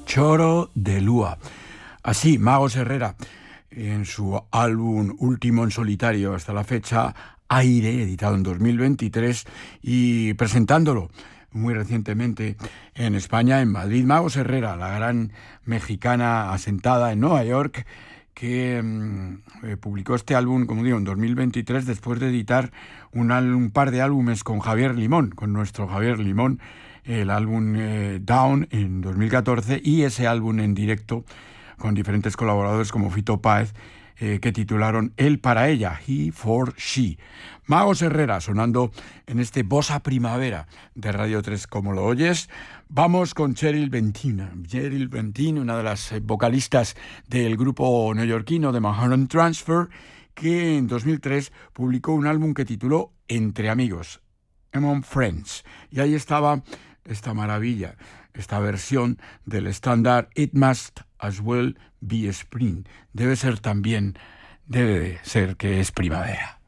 Choro de Lúa. Así, Magos Herrera, en su álbum último en solitario hasta la fecha, Aire, editado en 2023, y presentándolo muy recientemente en España, en Madrid, Magos Herrera, la gran mexicana asentada en Nueva York, que publicó este álbum, como digo, en 2023, después de editar un par de álbumes con Javier Limón, con nuestro Javier Limón, el álbum Down en 2014 y ese álbum en directo con diferentes colaboradores como Fito Páez, que titularon Él para ella, He for She. Magos Herrera sonando en este Bossa Primavera de Radio 3, como lo oyes. Vamos con Cheryl Bentin. Cheryl Bentin, una de las vocalistas del grupo neoyorquino de Manhattan Transfer, que en 2003 publicó un álbum que tituló Entre Amigos, Among Friends. Y ahí estaba esta maravilla, esta versión del estándar It Must As Well Be Spring. Debe ser que es primavera.